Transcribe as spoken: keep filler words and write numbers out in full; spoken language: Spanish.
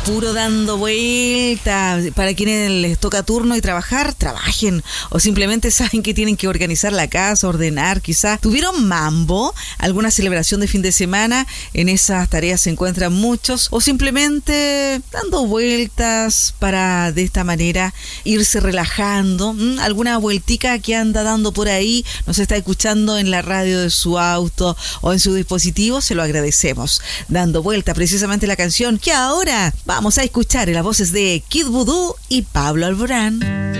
puro dando vuelta. Para quienes les toca turno y trabajar, trabajen. O simplemente saben que tienen que organizar la casa, ordenar, quizás. ¿Tuvieron mambo? ¿Alguna celebración de fin de semana? En esas tareas se encuentran muchos. O simplemente dando vueltas para de esta manera irse relajando. ¿Mm? ¿Alguna vueltica que anda dando por ahí? Nos está escuchando en la radio de su auto o en su dispositivo. Se lo agradecemos. Dando vuelta precisamente la canción que ahora vamos a escuchar en las voces de Kid Voodoo y Pablo Alborán.